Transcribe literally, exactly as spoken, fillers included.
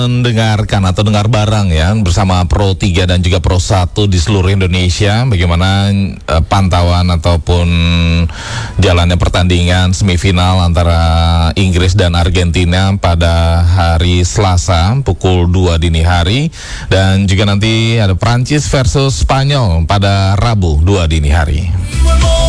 mendengarkan atau dengar bareng ya bersama Pro tiga dan juga Pro satu di seluruh Indonesia bagaimana uh, pantauan ataupun jalannya pertandingan semifinal antara Inggris dan Argentina pada hari Selasa pukul dua dini hari, dan juga nanti ada Prancis versus Spanyol pada Rabu dua dini hari.